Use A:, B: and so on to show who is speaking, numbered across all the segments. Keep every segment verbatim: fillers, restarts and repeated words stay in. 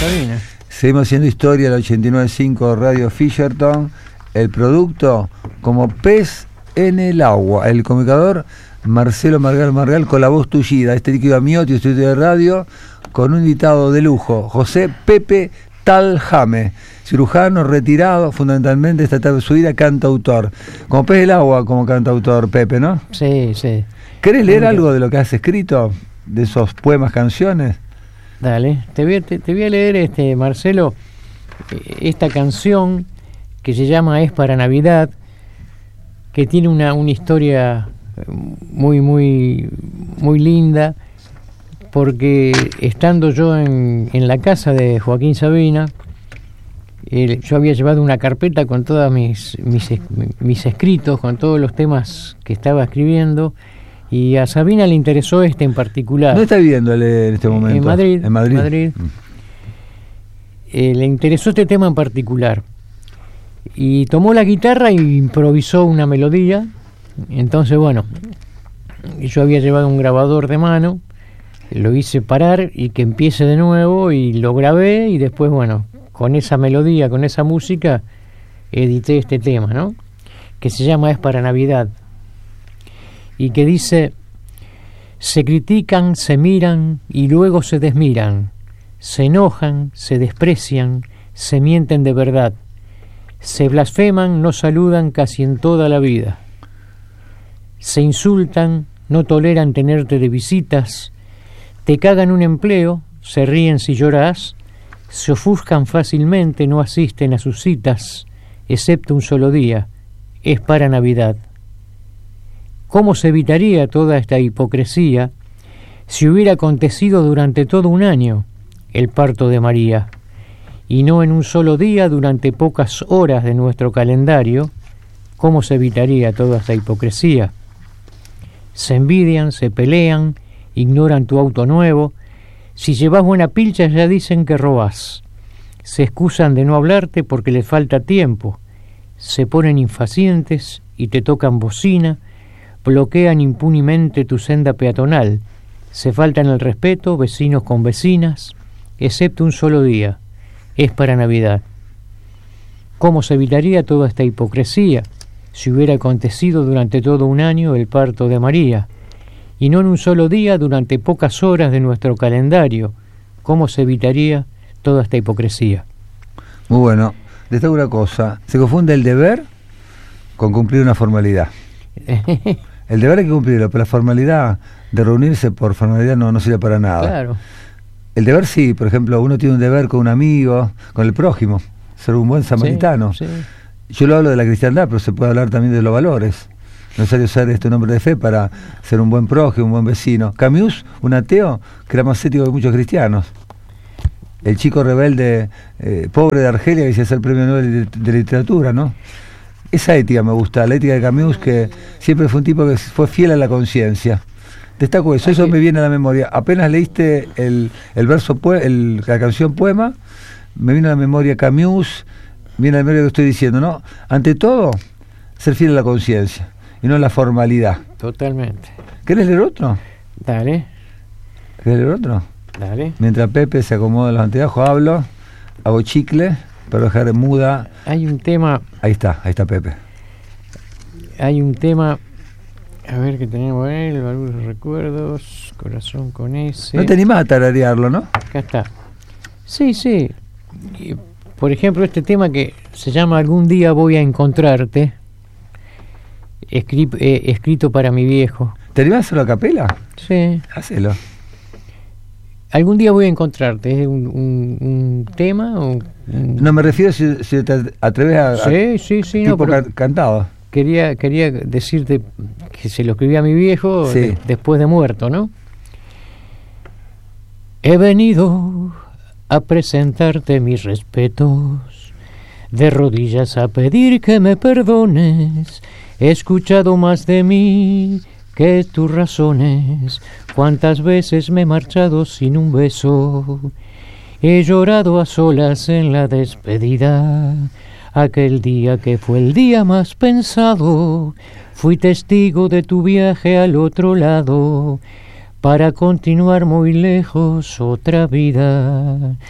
A: Sabina.
B: Seguimos haciendo historia, el ochenta y nueve punto cinco Radio Fisherton. El producto como pez en el agua. El comunicador Marcelo Margal Margal con la voz tullida. Este líquido amniótico, estudio de radio, con un invitado de lujo, José Pepe Taljame, cirujano retirado, fundamentalmente esta etapa de su vida, cantautor. Como pez del agua, como cantautor, Pepe, ¿no?
A: Sí, sí.
B: ¿Querés leer algo de lo que has escrito? De esos poemas, canciones.
A: Dale, te voy a, te, te voy a leer, este Marcelo, esta canción que se llama Es para Navidad, que tiene una, una historia muy, muy, muy linda, porque estando yo en, en la casa de Joaquín Sabina, eh, yo había llevado una carpeta con todos mis, mis, mis escritos, con todos los temas que estaba escribiendo, y a Sabina le interesó este en particular.
B: ¿Dónde está viviendo en este momento?
A: En Madrid.
B: En Madrid.
A: Madrid. Mm. Eh, le interesó este tema en particular. Y tomó la guitarra e improvisó una melodía. Entonces, bueno, yo había llevado un grabador de mano, lo hice parar y que empiece de nuevo, y lo grabé, y después, bueno, con esa melodía, con esa música, edité este tema, ¿no? Que se llama Es para Navidad. Y que dice: se critican, se miran y luego se desmiran, se enojan, se desprecian, se mienten de verdad, se blasfeman, no saludan casi en toda la vida, se insultan, no toleran tenerte de visitas, te cagan un empleo, se ríen si llorás, se ofuscan fácilmente, no asisten a sus citas, excepto un solo día, es para Navidad. ¿Cómo se evitaría toda esta hipocresía si hubiera acontecido durante todo un año el parto de María, y no en un solo día durante pocas horas de nuestro calendario? ¿Cómo se evitaría toda esta hipocresía? Se envidian, se pelean, ignoran tu auto nuevo, si llevas buena pilcha ya dicen que robás, se excusan de no hablarte porque les falta tiempo, se ponen impacientes y te tocan bocina, bloquean impunemente tu senda peatonal, se faltan el respeto vecinos con vecinas, excepto un solo día, es para Navidad. ¿Cómo se evitaría toda esta hipocresía si hubiera acontecido durante todo un año el parto de María, y no en un solo día durante pocas horas de nuestro calendario? ¿Cómo se evitaría toda esta hipocresía?
B: Muy bueno. Destaco una cosa, se confunde el deber con cumplir una formalidad. El deber hay que cumplirlo, pero la formalidad de reunirse por formalidad no, no sirve para nada.
A: Claro.
B: El deber sí, por ejemplo, uno tiene un deber con un amigo, con el prójimo, ser un buen samaritano. Sí, sí. Yo lo hablo de la cristiandad, pero se puede hablar también de los valores. No es necesario ser este un hombre de fe para ser un buen prójimo, un buen vecino. Camus, un ateo, que era más ético que muchos cristianos. El chico rebelde, eh, pobre de Argelia, que quisiera ser premio Nobel de, de literatura, ¿no? Esa ética me gusta, la ética de Camus, que siempre fue un tipo que fue fiel a la conciencia. Destaco eso, eso me viene a la memoria. Apenas leíste el, el verso, el, la canción poema, me viene a la memoria Camus, viene a la memoria lo que estoy diciendo, ¿no? Ante todo, ser fiel a la conciencia y no a la formalidad.
A: Totalmente.
B: ¿Querés leer otro?
A: Dale.
B: ¿Querés leer otro?
A: Dale.
B: Mientras Pepe se acomoda los anteojos, hablo, hago chicle, para dejar muda.
A: Hay un tema...
B: Ahí está, ahí está Pepe.
A: Hay un tema... A ver qué tenemos ahí, algunos recuerdos, corazón con ese.
B: No te animás a tararearlo, ¿no?
A: Acá está. Sí, sí. Y, por ejemplo, este tema que se llama Algún día voy a encontrarte, escri- eh, escrito para mi viejo.
B: ¿Te animás a hacerlo a capela?
A: Sí.
B: Hacelo.
A: Algún día voy a encontrarte, ¿es un, un, un tema? O un...
B: No, me refiero si, si te atreves a...
A: Sí, sí, sí.
B: Tipo
A: no,
B: can- cantado.
A: Quería, quería decirte que se lo escribí a mi viejo,
B: sí.
A: de, después de muerto, ¿no? He venido a presentarte mis respetos, de rodillas a pedir que me perdones. He escuchado más de mí que tus razones. Cuántas veces me he marchado sin un beso. He llorado a solas en la despedida. Aquel día que fue el día más pensado, fui testigo de tu viaje al otro lado, para continuar muy lejos otra vida.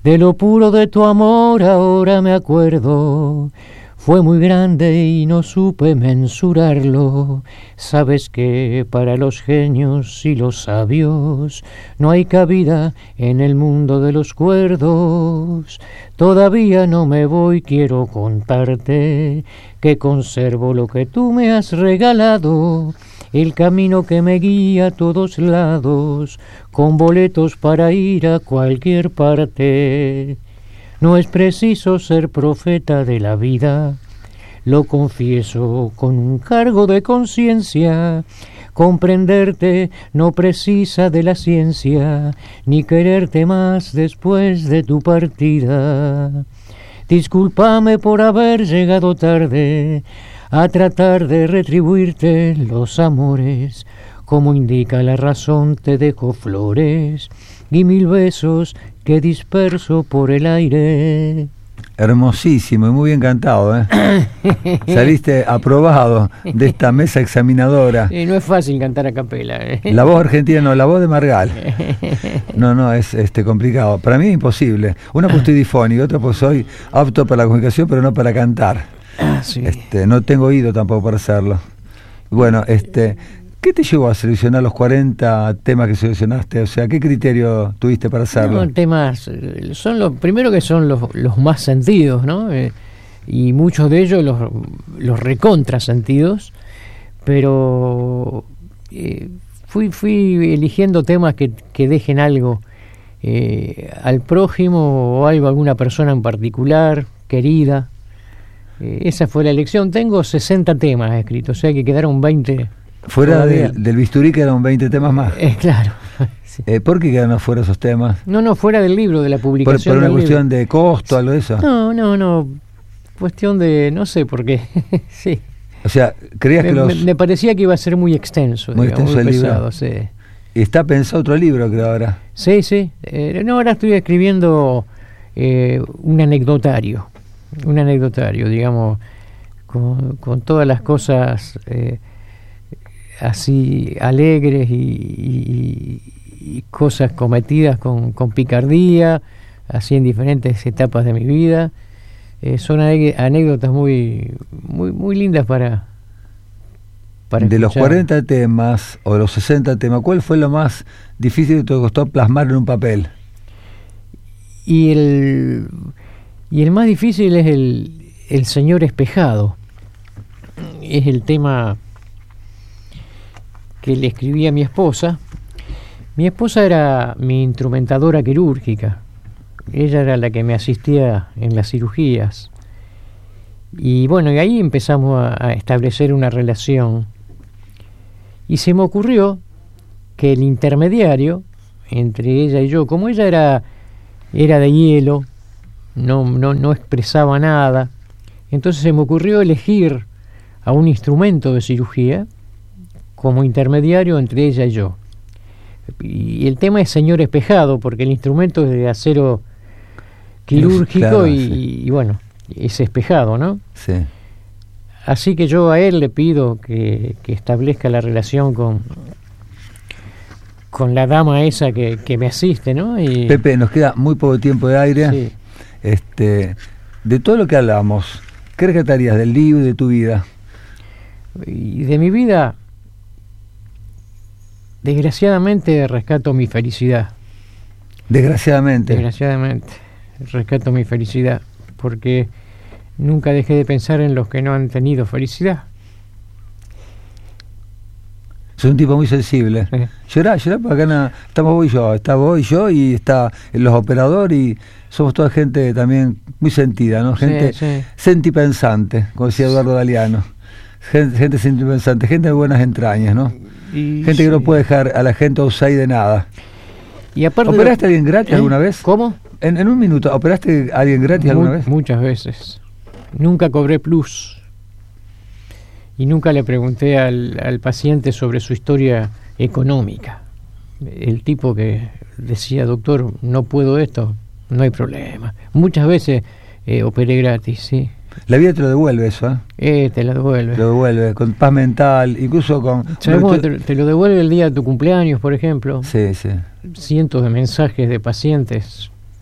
A: De lo puro de tu amor ahora me acuerdo. Fue muy grande y no supe mensurarlo. Sabes que para los genios y los sabios no hay cabida en el mundo de los cuerdos. Todavía no me voy, quiero contarte que conservo lo que tú me has regalado. El camino que me guía a todos lados, con boletos para ir a cualquier parte. No es preciso ser profeta de la vida, lo confieso con un cargo de conciencia. Comprenderte no precisa de la ciencia, ni quererte más después de tu partida. Discúlpame por haber llegado tarde a tratar de retribuirte los amores. Como indica la razón te dejo flores y mil besos que disperso por el aire.
B: Hermosísimo y muy bien cantado, ¿eh? Saliste aprobado de esta mesa examinadora.
A: Y no es fácil cantar a capela, ¿eh?
B: La voz argentina, no, la voz de Margal. No, no, es este complicado. Para mí es imposible. Una pues estoy difónico, otra pues soy apto para la comunicación, pero no para cantar.
A: Ah, sí.
B: Este, no tengo oído tampoco para hacerlo. Bueno, este, ¿qué te llevó a seleccionar los cuarenta temas que seleccionaste? O sea, ¿qué criterio tuviste para hacerlo?
A: No, temas, son los, primero que son los, los más sentidos, ¿no? Eh, y muchos de ellos los, los recontrasentidos, pero eh, fui, fui eligiendo temas que, que dejen algo eh, al prójimo o algo a alguna persona en particular, querida. Eh, esa fue la elección. Tengo sesenta temas escritos, o sea que quedaron veinte.
B: Fuera de, del bisturí quedaron veinte temas más.
A: Eh, claro. Sí.
B: Eh, ¿Por qué quedaron afuera esos temas?
A: No, no, fuera del libro, de la publicación.
B: ¿Por, por una
A: del
B: cuestión
A: libro.
B: de costo, algo de eso?
A: No, no, no. Cuestión de, no sé por qué. Sí.
B: O sea, ¿creías
A: me,
B: que los...?
A: Me, me parecía que iba a ser muy extenso.
B: Muy
A: digamos,
B: extenso
A: muy
B: el
A: pesado,
B: libro.
A: sí.
B: Está pensado otro libro, creo, ahora.
A: Sí, sí. Eh, no, ahora estoy escribiendo eh, un anecdotario. Un anecdotario, digamos, con, con todas las cosas eh, así alegres y, y, y cosas cometidas con, con picardía, así en diferentes etapas de mi vida. Eh, son anécdotas muy, muy, muy lindas para, para
B: de
A: escuchar.
B: Los cuarenta temas o los sesenta temas, ¿cuál fue lo más difícil que te costó plasmar en un papel?
A: Y el, y el más difícil es el, el Señor Espejado. Es el tema que le escribí a mi esposa. Mi esposa era mi instrumentadora quirúrgica. Ella era la que me asistía en las cirugías. Y bueno, y ahí empezamos a, a establecer una relación. Y se me ocurrió que el intermediario entre ella y yo, como ella era, era de hielo, no, no, no expresaba nada, entonces se me ocurrió elegir a un instrumento de cirugía como intermediario entre ella y yo. Y el tema es Señor Espejado, porque el instrumento es de acero quirúrgico, claro, y, sí. y bueno, es espejado, ¿no?
B: Sí.
A: Así que yo a él le pido que, que establezca la relación con con la dama esa que, que me asiste, ¿no? Y
B: Pepe, nos queda muy poco tiempo de aire.
A: sí.
B: Este, de todo lo que hablamos, ¿qué rescatarías del libro y de tu vida?
A: Y de mi vida, desgraciadamente rescato mi felicidad.
B: Desgraciadamente.
A: Desgraciadamente rescato mi felicidad, porque nunca dejé de pensar en los que no han tenido felicidad.
B: Soy un tipo muy sensible.
A: Sí.
B: Llorá, llorá, porque acá na, estamos vos y yo, está vos y yo, y está los operadores, y somos toda gente también muy sentida, ¿no? Gente
A: sí, sí.
B: sentipensante, como decía Eduardo Galeano. Gente, gente sentipensante, gente de buenas entrañas, ¿no?
A: Y
B: gente
A: sí.
B: que no puede dejar a la gente outside de nada.
A: Y aparte
B: ¿Operaste
A: de...
B: a alguien gratis
A: ¿Eh?
B: alguna vez?
A: ¿Cómo?
B: En, en un minuto, ¿operaste a alguien gratis alguna
A: Mu-
B: vez?
A: Muchas veces. Nunca cobré plus. Y nunca le pregunté al, al paciente sobre su historia económica. El tipo que decía, doctor, no puedo esto, no hay problema. Muchas veces eh, operé gratis, sí.
B: La vida te lo devuelve eso, ¿eh?
A: Eh, te la devuelve.
B: Te lo devuelve, con paz mental, incluso con...
A: ¿Sabes cómo te, te lo devuelve el día de tu cumpleaños, por ejemplo?
B: Sí, sí.
A: Cientos de mensajes de pacientes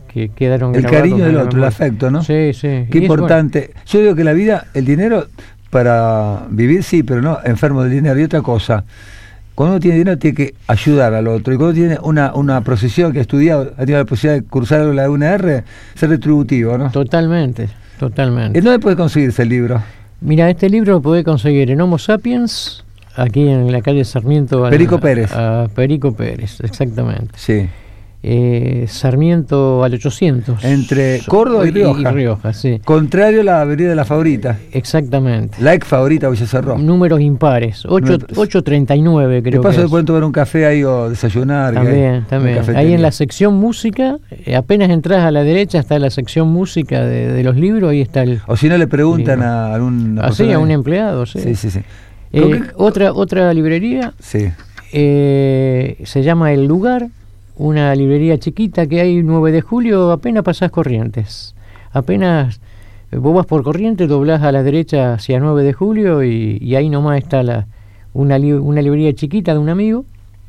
A: que quedaron
B: el
A: grabados.
B: cariño del otro, el
A: memoria.
B: afecto, ¿no?
A: Sí, sí.
B: Qué
A: Y
B: importante.
A: bueno.
B: Yo digo que la vida, el dinero, para vivir sí, pero no enfermo del dinero. Y otra cosa, cuando uno tiene dinero tiene que ayudar al otro. Y cuando tiene una, una profesión que ha estudiado, ha tenido la posibilidad de cursar la U N R, ser retributivo, ¿no?
A: Totalmente, totalmente.
B: ¿En dónde puede conseguirse el libro?
A: Mira, este libro lo podés conseguir en Homo Sapiens, aquí en la calle Sarmiento. A,
B: Perico Pérez.
A: A Perico Pérez, exactamente.
B: Sí.
A: Eh, Sarmiento al ochocientos.
B: Entre Córdoba y Rioja.
A: Y, y Rioja, sí.
B: Contrario a la avenida de la Favorita.
A: Exactamente.
B: La ex Favorita Villa Cerró.
A: Números impares. ocho treinta y nueve creo
B: de paso
A: que
B: le
A: es.
B: pueden tomar un café ahí o desayunar.
A: También, también. Ahí en la sección música, eh, apenas entras a la derecha está la sección música de, de los libros, ahí está el...
B: O si no le preguntan a algún...
A: Así, a un empleado, sí.
B: Sí, sí, sí.
A: Eh, otra, otra librería
B: sí.
A: eh, se llama El Lugar, una librería chiquita que hay nueve de julio, apenas pasás Corrientes. Apenas eh, vos vas por Corrientes, doblás a la derecha hacia nueve de julio y, y ahí nomás está la, una, li una librería chiquita de un amigo.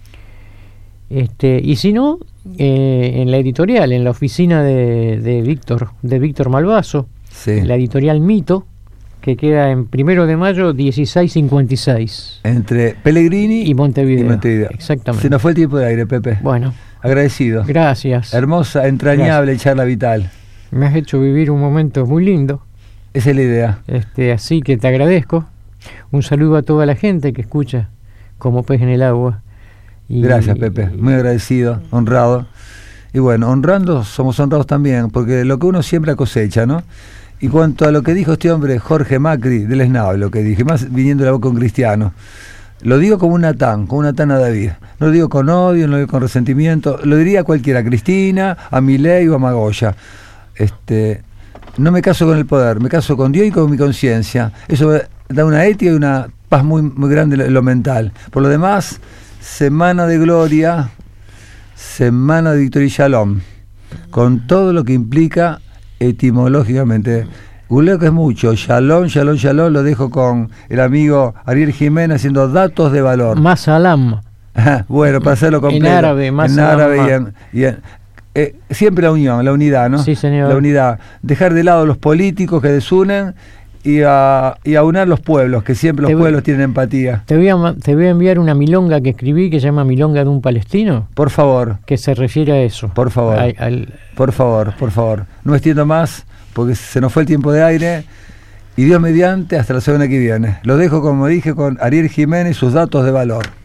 A: Este, y si no, eh, en la editorial, en la oficina de, de Víctor, de Víctor Malvaso,
B: sí.
A: La editorial Mito, que queda en Primero de Mayo dieciséis cincuenta y seis.
B: Entre Pellegrini
A: y Montevideo.
B: Y Montevideo.
A: Exactamente.
B: Se nos fue el tiempo de aire, Pepe.
A: Bueno.
B: Agradecido.
A: Gracias.
B: Hermosa, entrañable
A: Gracias.
B: charla vital.
A: Me has hecho vivir un momento muy lindo.
B: Esa es la idea.
A: Este, así que te agradezco. Un saludo a toda la gente que escucha Como Pez en el Agua.
B: Y, Gracias, Pepe. Muy agradecido, honrado. Y bueno, honrando, somos honrados también, porque lo que uno siembra cosecha, ¿no? Y cuanto a lo que dijo este hombre, Jorge Macri, del Esnave, lo que dije, más viniendo de la boca de un cristiano, lo digo como un Natán, como un Natán a David. No lo digo con odio, no lo digo con resentimiento, lo diría a cualquiera, a Cristina, a Milei o a Magoya. Este, no me caso con el poder, me caso con Dios y con mi conciencia. Eso da una ética y una paz muy, muy grande en lo mental. Por lo demás, semana de gloria, semana de victoria y shalom, con todo lo que implica etimológicamente. Googleo que es mucho, shalom, shalom, shalom, lo dejo con el amigo Ariel Jiménez haciendo datos de valor.
A: Masalam.
B: Bueno, para hacerlo completo.
A: En árabe, más
B: En árabe y en, y en eh, siempre la unión, la unidad, ¿no?
A: Sí, señor.
B: La unidad. Dejar de lado los políticos que desunen y a, y a unar los pueblos, que siempre los
A: te
B: pueblos
A: voy,
B: tienen empatía.
A: Te voy, a, te voy a enviar una milonga que escribí que se llama Milonga de un Palestino.
B: Por favor.
A: Que se refiere a eso.
B: Por favor.
A: Al, al...
B: Por favor, por favor. No me extiendo más porque se nos fue el tiempo de aire. Y Dios mediante, hasta la semana que viene. Lo dejo, como dije, con Ariel Jiménez y sus datos de valor.